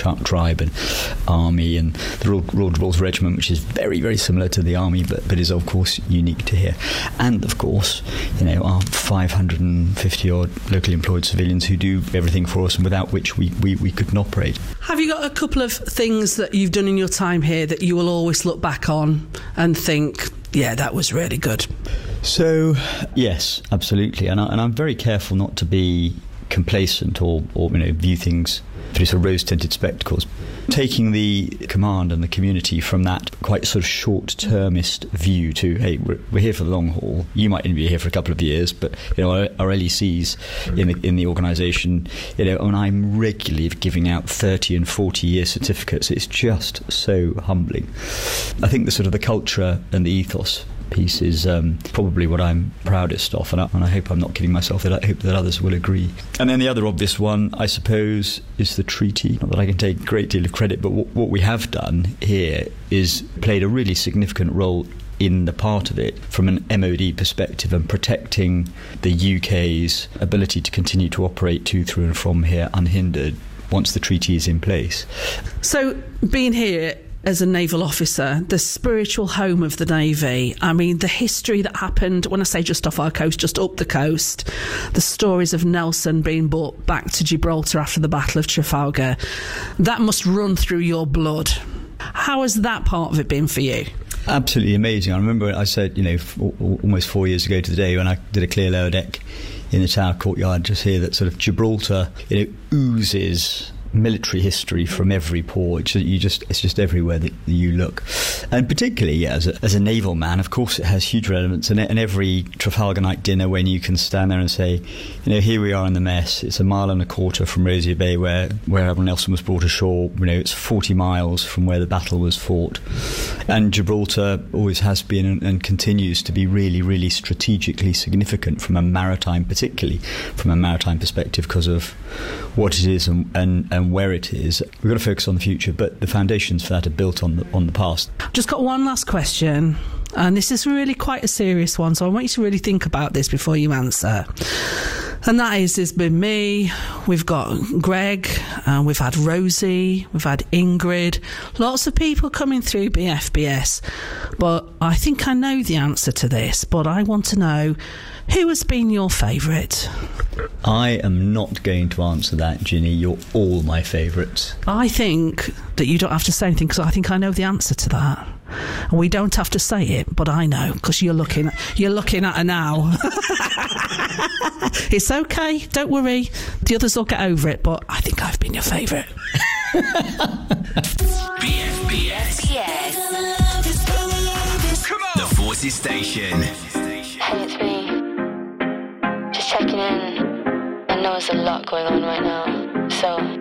Shark Tribe and Army, and the Royal Gibraltar Regiment, which is very, very similar to the Army, but is of course unique to here. And of course, our 550 odd locally employed civilians who do everything for us, and without which we couldn't operate. Have you got a couple of things that you've done in your time here that you will always look back on and think, yeah, that was really good? So, yes, absolutely. And I'm very careful not to be complacent or view things through sort of rose-tinted spectacles. Taking the command and the community from that quite sort of short-termist view to, hey, we're here for the long haul. You might only be here for a couple of years, but our LECs in the organisation, and I'm regularly giving out 30 and 40-year certificates. It's just so humbling. I think the sort of the culture and the ethos piece is probably what I'm proudest of, and I hope I'm not kidding myself. That I hope that others will agree. And then the other obvious one, I suppose, is the treaty. Not that I can take a great deal of credit, but what we have done here is played a really significant role in the part of it from an MOD perspective, and protecting the UK's ability to continue to operate to, through and from here unhindered once the treaty is in place. So being here as a naval officer, the spiritual home of the Navy, I mean, the history that happened, when I say just off our coast, just up the coast, the stories of Nelson being brought back to Gibraltar after the Battle of Trafalgar, that must run through your blood. How has that part of it been for you? Absolutely amazing. I remember I said, almost 4 years ago to the day when I did a clear lower deck in the Tower Courtyard, just here that sort of Gibraltar, oozes military history from every port. It's just everywhere that you look, and particularly as a naval man, of course, it has huge relevance. And every Trafalgar night dinner, when you can stand there and say, here we are in the mess. It's 1.25 miles from Rosier Bay, where Admiral Nelson was brought ashore. It's 40 miles from where the battle was fought, and Gibraltar always has been and continues to be really, really strategically significant particularly from a maritime perspective, because of what it is and where it is. We've got to focus on the future, but the foundations for that are built on the past. Just got one last question, and this is really quite a serious one, so I want you to really think about this before you answer. And that is, there's been me, we've got Greg, we've had Rosie, we've had Ingrid, lots of people coming through BFBS, but I think I know the answer to this, but I want to know, who has been your favourite? I am not going to answer that, Ginny. You're all my favourites. I think that you don't have to say anything, because I think I know the answer to that. And we don't have to say it, but I know, because you're looking at her now. It's okay, don't worry. The others will get over it, but I think I've been your favourite. BFBS. Yes. Come on. The Forces Station. Hey, it's me. Just checking in. I know there's a lot going on right now, so